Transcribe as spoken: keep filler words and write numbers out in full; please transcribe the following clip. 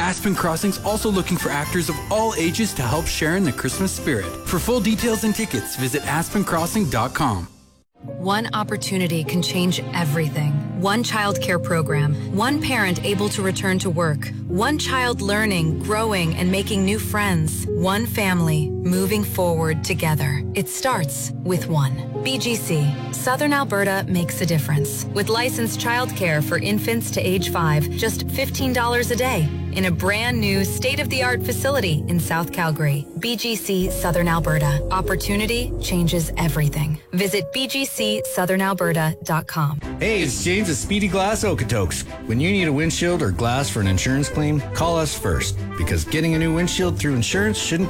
Aspen Crossing's also looking for actors of all ages to help share in the Christmas spirit. For full details and tickets, visit aspen crossing dot com. One opportunity can change everything. One child care program, one parent able to return to work, one child learning, growing, and making new friends, one family moving forward together. It starts with one. B G C, Southern Alberta makes a difference. With licensed childcare for infants to age five, just fifteen dollars a day in a brand new state-of-the-art facility in South Calgary. B G C Southern Alberta. Opportunity changes everything. Visit b g c southern alberta dot com. Hey, it's James at Speedy Glass Okotoks. When you need a windshield or glass for an insurance claim, call us first, because getting a new windshield through insurance shouldn't